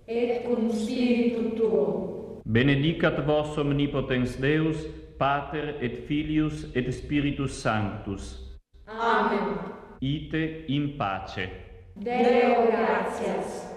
et cum spiritu tuo. Benedicat vos omnipotens Deus, Pater et Filius et Spiritus Sanctus. Amen. Ite in pace. Deo gratias.